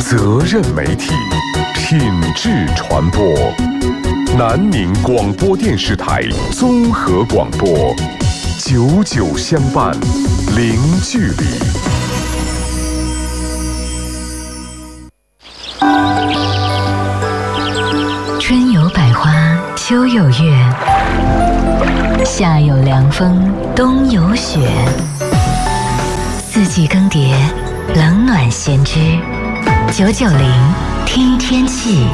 责任媒体，品质传播。南宁广播电视台综合广播，久久相伴，零距离。 春有百花，秋有月，夏有凉风，冬有雪。四季更迭，冷暖先知。990听天气。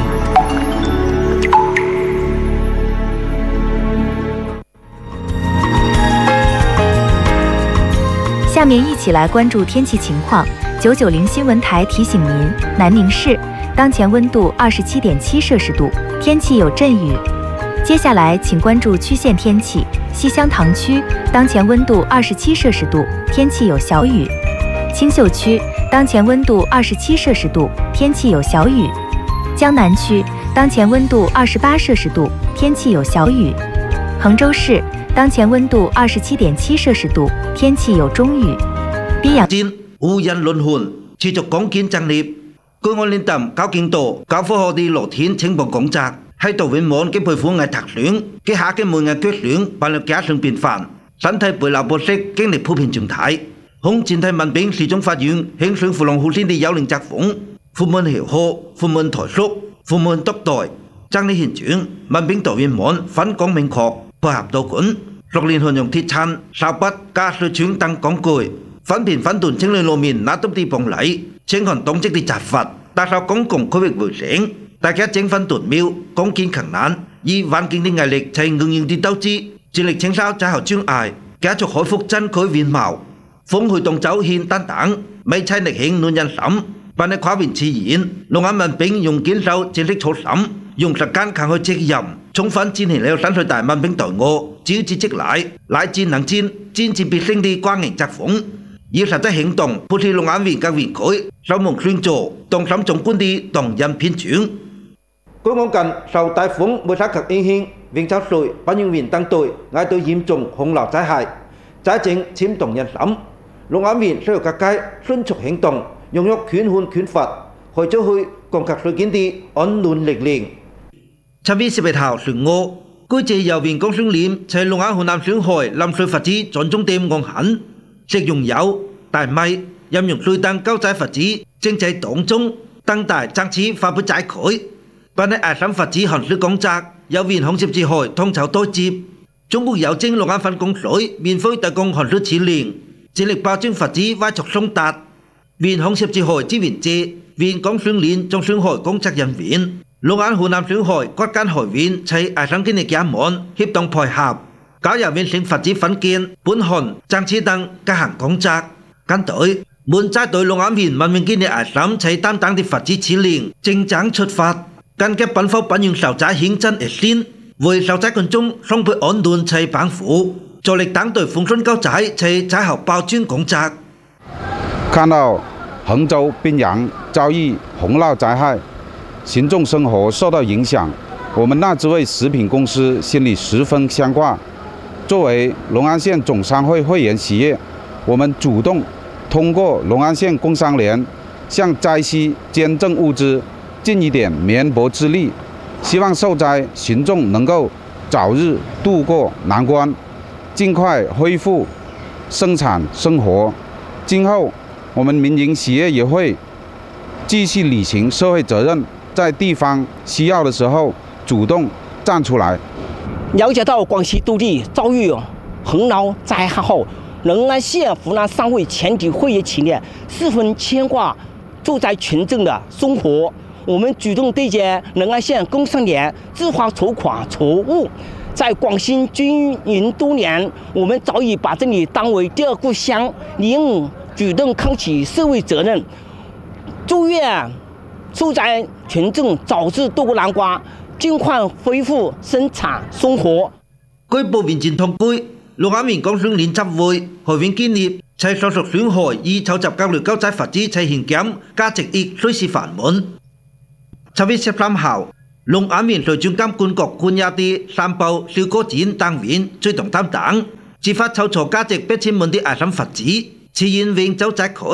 下面一起来关注天气情况。990新闻台提醒您，南宁市当前温度27.7摄氏度，天气有阵雨。接下来请关注区县天气。西乡塘区当前温度27摄氏度，天气有小雨。青秀区当前温度27摄氏度，天气有小雨。江南区当前温度28摄氏度，天气有小雨。衡州市当前温度27.7摄氏度，天氣有中雨。邊陽戰無人輪換，持續講建增列。據我練習搞勁度，搞科學啲露天情況講責，喺度永滿嘅佩服藝特選，嘅下嘅每藝決選，辦了加上變範，身體背流波式經歷普遍狀態。紅前體民兵始終發現，興順扶龍護線啲有靈疾風，父門橋河，父門台叔，父門督代，爭啲現轉，民兵導員滿分工明確。配合到管，6年運用鐵鏟、哨筆、加水槍等工具，分辨分段清理路面那都啲崩禮，清寒動職啲雜法，打掃公共區域衛生，大家整分段秒，攻堅強難，以環境啲壓力齊응用啲鬥志，致力清掃災後障礙，繼續恢復真區面貌，風去動走獻等等，未齊力興亂人審，辦理跨面自然，龍眼民兵用堅守正式措審。用實間抗去責任，充分展現了山水大民兵隊伍，只要自積奶戰能戰，戰戰必勝的關鍵作風，以實際行動鋪設龍眼園嘅園區，守門宣造，動審總管的動人編轉。據我近受大風每殺及影響，永秋水、板園園等隊挨到嚴重洪澇災害，災情簽動人審，龍眼園需要各界迅速行動，用喐勸勸勸罰，去咗去降級水建的安亂力量。7月11號上午，據借郵員工商鏈在龍眼湖南上海lâm水佛子轉重點昂行，食用油、大米、飲用水等高載佛子正在當中，等待爭取發布giải佢。辦理愛心佛子行水工作，郵員紅十字會統籌對接，中國郵政龍眼分公水免費提供行水指令，致力保證佛子快速送達。員紅十字會支援者，員工商鏈中上海工作人員。龍眼湖南上海各間學院齊愛心經理家們協同配合，搞郵員性佛子分件、本行、爭取等各項工作。跟隊滿齋對龍眼園文明經理愛心齊擔當的佛子指令，正常出發，跟嘅奔赴本園受災險真熱線，為受災群眾送配安頓齊幫扶，助力黨隊風順救災齊災後保專工作。 看到衡州邊陽遭遇洪澇災害，群眾生活受到影響，我們那支位食品公司心裡十分牽掛。作為龍安縣總商會會員企業，我們主動通過龍安縣工商聯向災區捐贈物資，盡一點綿薄之力，希望受災群眾能夠早日渡過難關，盡快恢復生產生活。今後我們民營企業也會繼續履行社會責任，在地方需要的時候主動站出來。 了解到廣西多地遭遇洪澇災害後，龍安縣湖南商會全體會員企業十分牽掛受災群眾的生活。我們主動對接龍安縣工商聯自發籌款籌物，在廣西經營多年，我們早已把這裡當為第二故鄉，應主動扛起社會責任，祝願受災群眾早日渡過難關，盡快恢復生產生活。 據報民間統計，龍眼園工商聯集會學院建立，在所屬損害以籌集各類救災物資在現金價值亦隨時繁滿。7月13號，龍眼園隨中監管局管轄的三寶小果展單元最動擔當，自發籌措價值8000萬的愛心物資，支援永州災區。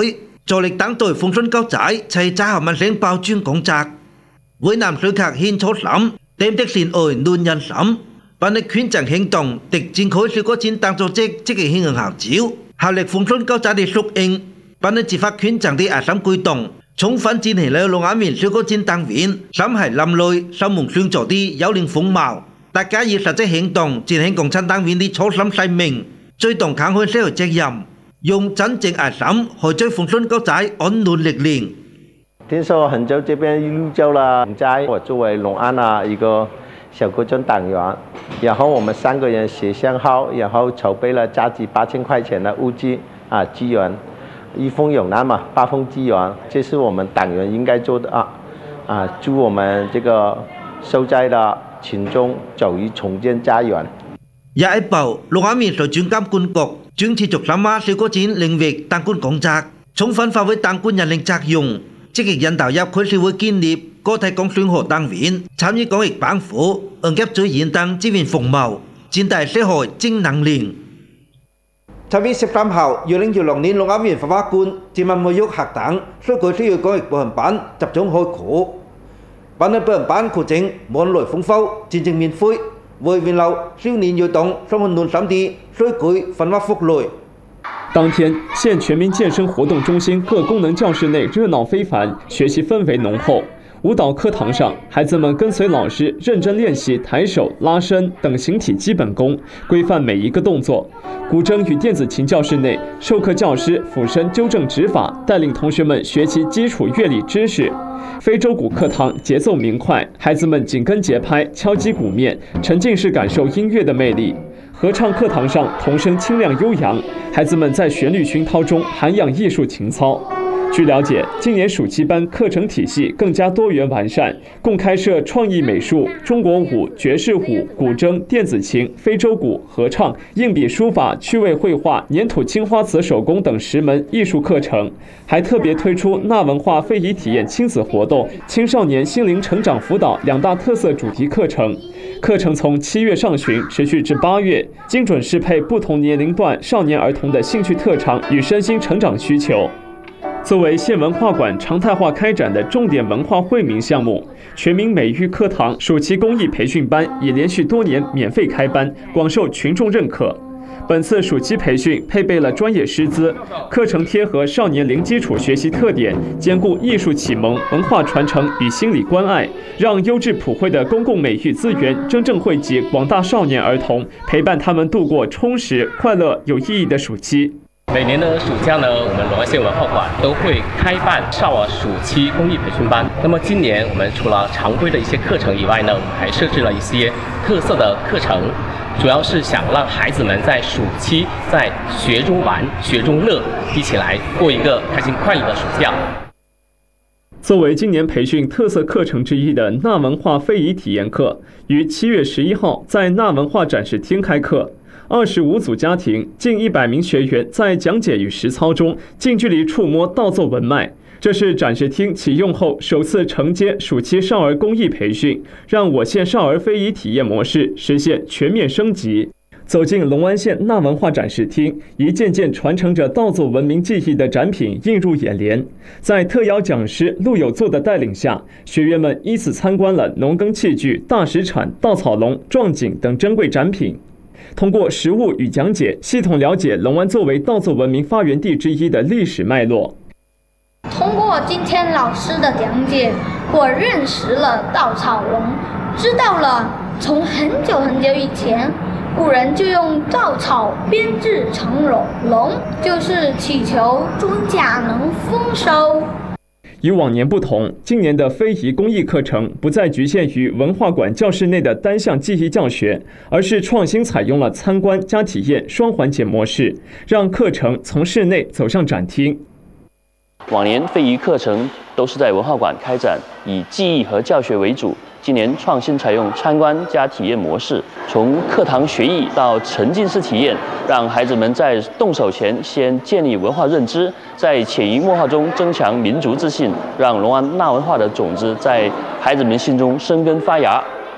助力等待奉信狗仔齊揸後問聲包專講責，會南水客獻錯諗，點的善愛亂人諗，把你圈陣行動，敵戰開少個戰當組織積極興號召，效力奉信狗仔的縮應，把你自發圈陣的壓心舉動，充分展現了龍眼面少個戰當員，心係林類受夢創造的有靈風貌。大家以實際行動展現共產黨員的初心使命，最動抗開社會責任，用真正愛心回追奉信狗仔安暖歷練。 听说衡州这边入州了，在我作为龙安的一个小国中党员，然后我们3个人协商好，然后筹备了价值8000块钱的物资资源，一风涌南嘛，8风支援，这是我们党员应该做的祝我们这个受灾的群眾早日重建家園。 廿一步，龍眼面隨專監管局將持續深化小個展領域當官講責，充分發揮當官引領作用，積極引導入區社會建立個體公選和黨員參與公益幫扶，응급最現等資源服務，展大社會正能量。7月13號，2016年龍眼面文化館自民培育學等需舉需要公益保險班集中開課。辦理保險班課程滿來豐富，戰正免費，為源流少年兒童生活暖心地水舉分發福利。 当天，县全民健身活动中心各功能教室内热闹非凡，学习氛围浓厚。舞蹈课堂上，孩子们跟随老师认真练习抬手、拉伸等形体基本功，规范每一个动作。古筝与电子琴教室内，授课教师俯身纠正指法，带领同学们学习基础乐理知识。非洲鼓课堂节奏明快，孩子们紧跟节拍敲击鼓面，沉浸式感受音乐的魅力。合唱课堂上童声清亮悠扬，孩子们在旋律熏陶中涵养艺术情操。据了解，今年暑期班课程体系更加多元完善，共开设创意美术、中国舞、爵士舞、古筝、电子琴、非洲鼓、合唱、硬笔书法、趣味绘画、粘土青花瓷手工等10门艺术课程，还特别推出纳文化非遗体验亲子活动、青少年心灵成长辅导2大特色主题课程。课程从7月上旬持续至8月，精准适配不同年龄段少年儿童的兴趣特长与身心成长需求。作为县文化馆常态化开展的重点文化惠民项目，全民美育课堂暑期公益培训班已连续多年免费开班，广受群众认可。本次暑期培训配备了专业师资，课程贴合少年零基础学习特点，兼顾艺术启蒙、文化传承与心理关爱，让优质普惠的公共美育资源真正惠及广大少年儿童，陪伴他们度过充实、快乐、有意义的暑期。 每年的暑假呢，我们龙安县文化馆都会开办少儿暑期公益培训班。那么今年我们除了常规的一些课程以外呢，我们还设置了一些特色的课程，主要是想让孩子们在暑期在学中玩、学中乐，一起来过一个开心快乐的暑假。 作为今年培训特色课程之一的纳文化非遗体验课，于7月11号在纳文化展示厅开课。25组家庭，近100名学员在讲解与实操中近距离触摸稻作文脉。这是展示厅启用后首次承接暑期少儿公益培训，让我县少儿非遗体验模式实现全面升级。走进龙安县纳文化展示厅，一件件传承着稻作文明技艺的展品映入眼帘。在特邀讲师陆有作的带领下，学员们依次参观了农耕器具、大石铲、稻草龙、壮锦等珍贵展品。通过实物与讲解，系统了解龙安作为稻作文明发源地之一的历史脉络。 通过今天老师的讲解，我认识了稻草龙，知道了从很久很久以前，古人就用稻草编制成龙，就是祈求庄稼能丰收。 与往年不同，今年的非遗公益课程不再局限于文化馆教室内的单项技艺教学，而是创新采用了参观加体验双环节模式，让课程从室内走向展厅。 往年非遗课程都是在文化馆开展，以技艺和教学为主。今年创新采用参观加体验模式，从课堂学艺到沉浸式体验，让孩子们在动手前先建立文化认知，在潜移默化中增强民族自信，让龙安纳文化的种子在孩子们心中生根发芽。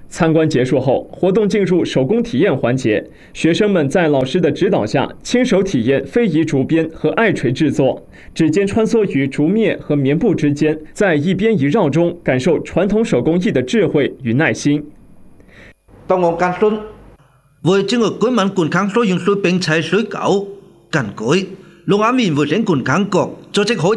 参观结束后，活动进入手工体验环节，学生们在老师的指导下，亲手体验非遗竹编和艾锤制作，指尖穿梭于竹篾和棉布之间，在一编一绕中感受传统手工艺的智慧与耐心。 當我間孫為將個居民灌坑所用水並砌水狗近舉，龍眼面會整灌坑角，組織可